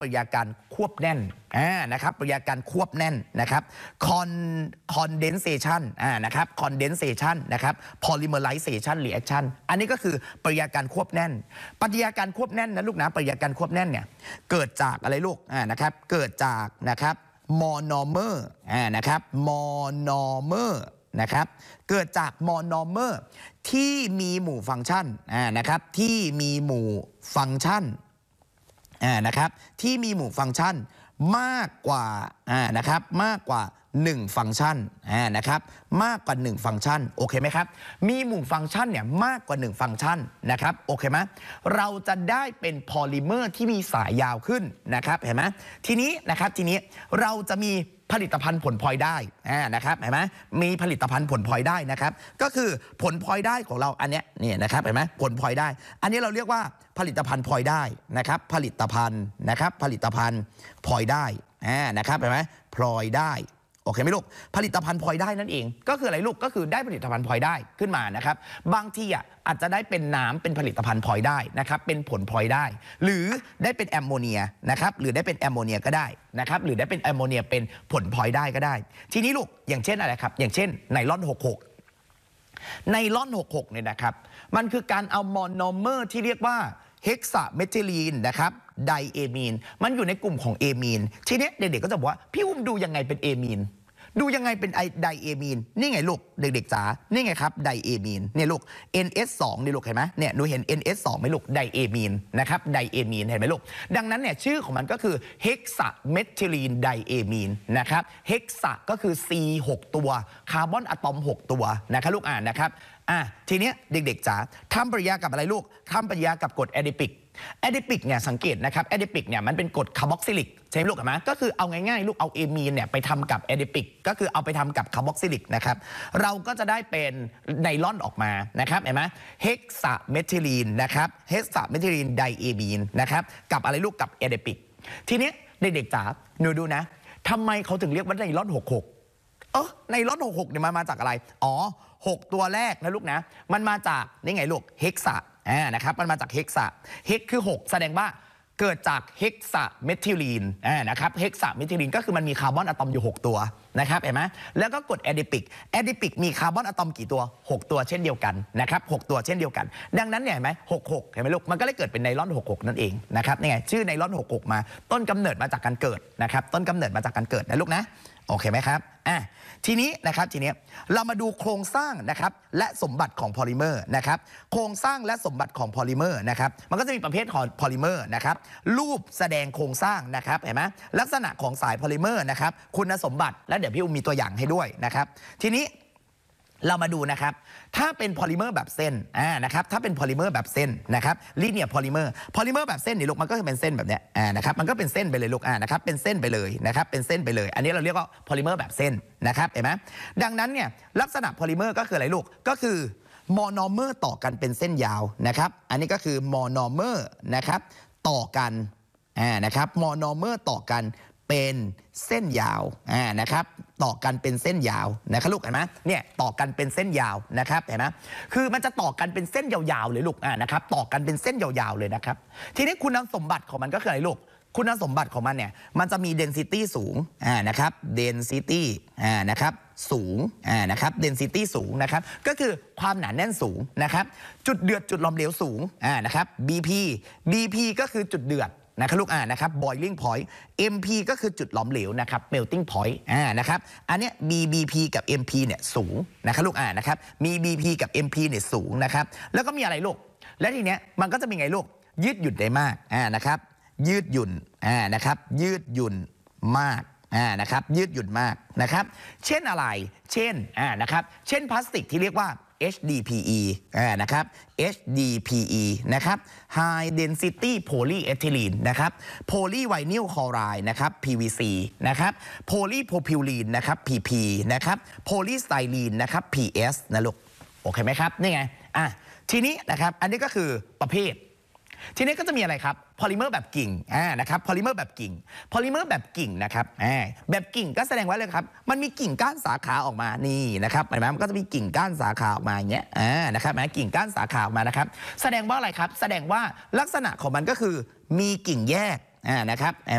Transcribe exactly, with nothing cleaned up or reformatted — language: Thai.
ปฏิกิริยาการควบแน่นอ่านะครับปฏิกิริยาการควบแน่นนะครับคอนคอนเดนเซชันอ่านะครับคอนเดนเซชันนะครับพอลิเมอไรเซชันรีแอคชั่นอันนี้ก็คือปฏิกิริยาการควบแน่นปฏิกิริยาการควบแน่นนะลูกนะปฏิกิริยาการควบแน่นเนี่ยเกิดจากอะไรลูกอ่านะครับเกิดจากนะครับมอนอเมอร์อ่านะครับมอนอเมอร์นะครับเกิดจากมอนอเมอร์ที่มีหมู่ฟังก์ชันอ่านะครับที่มีหมู่ฟังก์ชันอ่านะครับที่มีหมู่ฟังก์ชันมากกว่าอ่านะครับมากกว่าหนึ่งฟังก์ชันอ่านะครับมากกว่าหนึ่งฟังก์ชันโอเคไหมครับมีหมู่ฟังก์ชันเนี่ยมากกว่าหนึ่งฟังก์ชันนะครับโอเคไหมเราจะได้เป็นพอลิเมอร์ที่มีสายยาวขึ้นนะครับเห็นไหมทีนี้นะครับทีนี้เราจะมีผลิตภัณฑ์ผลพลอยได้อ่านะครับเห็นไหมมีผลิตภัณฑ์ผลพลอยได้นะครับก็คือผลพลอยได้ของเราอันเนี้ยนี่นะครับเห็นไหมผลพลอยได้อันนี้เราเรียกว่าผลิตภัณฑ์พลอยได้นะครับผลิตภัณฑ์นะครับผลิตภัณฑ์พลอยได้อ่านะครับเห็นไหมพลอยได้โอเคไหมลูกผลิตภัณฑ์พลอยได้นั่นเองก็คืออะไรลูกก็คือได้ผลิตภัณฑ์พลอยได้ขึ้นมานะครับบางทีอ่ะอาจจะได้เป็นน้ำเป็นผลิตภัณฑ์พลอยได้นะครับเป็นผลพลอยได้หรือได้เป็นแอมโมเนียนะครับหรือได้เป็นแอมโมเนียก็ได้นะครับหรือได้เป็นแอมโมเนียเป็นผลพลอยได้ก็ได้ทีนี้ลูกอย่างเช่นอะไรครับอย่างเช่นไนลอนหกสิบหกไนลอนหกสิบหกเนี่ยนะครับมันคือการเอามอนอเมอร์ที่เรียกว่าเฮกซาเมทิลีนนะครับไดเอมีนมันอยู่ในกลุ่มของเอมีนทีนี้เด็กๆก็จะบอกว่าพี่อุ้มดูยังไงเป็นเอมีนดูยังไงเป็นไอไดเอมีนนี่ไงลูกเด็กๆจ๋านี่ไงครับไดเอมีนเนี่ยลูก เอ็น เอส สอง นี่ลูกเห็นไหมเนี่ยหนูเห็น เอ็น เอส สอง ไหมลูกไดเอมีนนะครับไดเอมีนเห็นไหมลูกดังนั้นเนี่ยชื่อของมันก็คือเฮกซาเมทิลีนไดเอมีนนะครับเฮกซาก็คือ C หกตัวคาร์บอนอะตอมหกตัวนะครับลูกอ่านนะครับอ่ะทีเนี้ยเด็กๆจ๋าทำปฏิกิริยากับอะไรลูกทำปฏิกิริยากับกรดแอดิปิกแอดิปิกเนี่ยสังเกตนะครับแอดิปิกเนี่ยมันเป็นกรดคาร์บอกซิลิกใช่ไหมลูกเห็นไหมก็คือเอาง่ายๆลูกเอาเอมีนเนี่ยไปทำกับแอดิปิกก็คือเอาไปทำกับคาร์บอกซิลิกนะครับเราก็จะได้เป็นไนลอนออกมานะครับเห็นไหมเฮกซาเมทิลีนนะครับเฮกซาเมทิลีนไดเอมีนนะครับกับอะไรลูกกับแอดิปิกทีนี้เด็กๆจ๋าหนูดูนะทำไมเขาถึงเรียกว่าไนลอนหกสิบหกเออไนลอนหกสิบหกเนี่ยมันมาจากอะไรอ๋อหกตัวแรกนะลูกนะมันมาจากนี่ไงลูกเฮกซาอ่านะครับมันมาจากเฮกซาเฮกคือหกแสดงว่าเกิดจากเฮกซาเมทิลีนอ่านะครับเฮกซาเมทิลีนก็คือมันมีคาร์บอนอะตอมอยู่หกตัวนะครับเห็นไหมแล้วก็กรดแอดิปิกแอดิปิกมีคาร์บอนอะตอมกี่ตัวหกตัวเช่นเดียวกันนะครับหกตัวเช่นเดียวกันดังนั้นเนี่ยเห็นไหมหกสิบหกเห็นไหมลูกมันก็เลยเกิดเป็นไนลอนหกสิบหกนั่นเองนะครับนี่ไงชื่อไนลอนหกสิบหกมาต้นกำเนิดมาจากการเกิดนะครับต้นกำเนิดมาจากการเกิดนะลูกนะโอเคไหมครับอ่ะทีนี้นะครับทีนี้เรามาดูโครงสร้างนะครับและสมบัติของพอลิเมอร์นะครับโครงสร้างและสมบัติของพอลิเมอร์นะครับมันก็จะมีประเภทของพอลิเมอร์นะครับรูปแสดงโครงสร้างนะครับเห็นไหมลักษณะของสายพอลิเมอร์นะครับคุณสมบัติและเดี๋ยวพี่อุ้มมีตัวอย่างให้ด้วยนะครับทีนี้เรามาดูนะครับถ้าเป็นพอลิเมอร์แบบเส้นอ่านะครับถ้าเป็นพอลิเมอร์แบบเส้นนะครับลีเนียร์พอลิเมอร์พอลิเมอร์แบบเส้นนี่ลูกมันก็จะเป็นเส้นแบบเนี้ยอ่านะครับมันก็เป็นเส้นไปเลยลูกอ่านะครับเป็นเส้นไปเลยนะครับเป็นเส้นไปเลยอันนี้เราเรียกว่าพอลิเมอร์แบบเส้นนะครับเห็นไหมดังนั้นเนี่ยลักษณะพอลิเมอร์ก็คืออะไรลูกก็คือมอนอเมอร์ต่อกันเป็นเส้นยาวนะครับอันนี้ก็คือมอนอเมอร์นะครับต่อกันอ่านะครับมอนอเมอร์ต่อกันเป็นเส้นยาวอ่านะครับต่อกันเป็นเส้นยาวนะครับลูกเห็นไหมเนี่ยต่อกันเป็นเส้นยาวนะครับเห็นไหมคือมันจะต่อกันเป็นเส้นยาวๆเลยลูกอ่านะครับต่อกันเป็นเส้นยาวๆเลยนะครับทีนี้คุณสมบัติของมันก็คืออะไรลูกคุณสมบัติของมันเนี่ยมันจะมี density สูงอ่านะครับ density อ่านะครับสูงอ่านะครับ density สูงนะครับก็คือความหนาแน่นสูงนะครับจุดเดือดจุดหลอมเหลวสูงอ่านะครับ บี พี บี พี ก็คือจุดเดือดนะครับลูกอ่านะครับ boiling point เอ็ม พี ก็คือจุดหลอมเหลวนะครับ melting point อ่านะครับอันเนี้ย บี บี พี กับ เอ็ม พี เนี่ยสูงนะครับลูกอ่านะครับมี บี พี กับ เอ็ม พี เนี่ยสูงนะครับแล้วก็มีอะไรลูกและทีเนี้ยมันก็จะมีไงลูกยืดหยุ่นได้มากอ่านะครับยืดหยุ่นอ่านะครับยืดหยุ่นมากอ่านะครับยืดหยุ่นมากนะครับเช่นอะไรเช่นอ่านะครับเช่นพลาสติกที่เรียกว่า เอช ดี พี อี อ่านะครับ เอช ดี พี อี นะครับ High Density Polyethylene นะครับ Polyvinyl Chloride นะครับ พี วี ซี นะครับ Polypropylene นะครับ พี พี นะครับ Polystyrene นะครับ พี เอส นะลูกโอเคไหมครับนี่ไงอ่ะทีนี้นะครับอันนี้ก็คือประเภททีนี้ก็จะมีอะไรครับพอลิเมอร์แบบกิ่งอ่านะครับพอลิเมอร์แบบกิ่งพอลิเมอร์แบบกิ่งนะครับอ่าแบบกิ่งก็แสดงว่าอะไรครับมันมีกิ่งก้านสาขาออกมานี่นะครับเห็นไหมมันก็จะมีกิ่งก้านสาขาออกมาอย่างเงี้ยอ่านะครับนะกิ่งก้านสาขาออกมานะครับแสดงว่าอะไรครับแสดงว่าลักษณะของมันก็คือมีกิ่งแยกอ่านะครับ